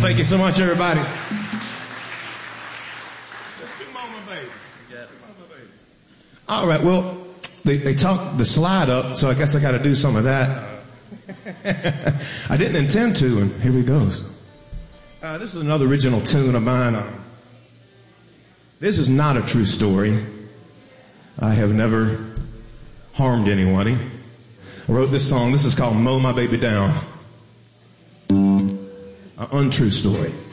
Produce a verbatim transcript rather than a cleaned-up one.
Thank you so much, everybody. All right, well, they, they talked the slide up, so I guess I got to do some of that. I didn't intend to, and here he goes. Uh, this is another original tune of mine. Uh, this is not a true story. I have never harmed anybody. I wrote this song. This is called Mow My Baby Down. An untrue story.